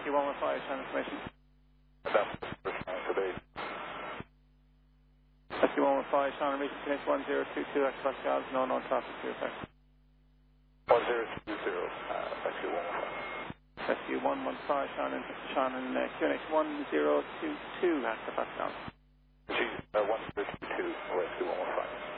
Rescue 115, Sean information. That's the first time today. Rescue 115, Sean, reaching finish 1022, X Pascal, no known traffic to effect. 1020, Rescue 115. Rescue 115, Sean in QNX 1022, X Pascal. G, 1022, Rescue 115.